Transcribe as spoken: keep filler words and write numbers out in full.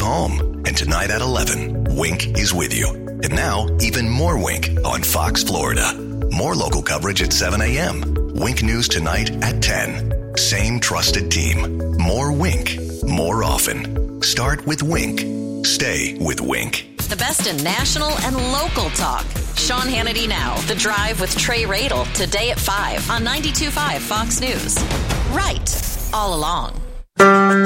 home. And tonight at eleven, Wink is with you. And now, even more Wink on Fox Florida. More local coverage at seven a.m. Wink News tonight at ten. Same trusted team. More Wink. More often. Start with Wink. Stay with Wink. The best in national and local talk. Sean Hannity Now. The Drive with Trey Radel. Today at five on ninety-two point five Fox News. Right. All along.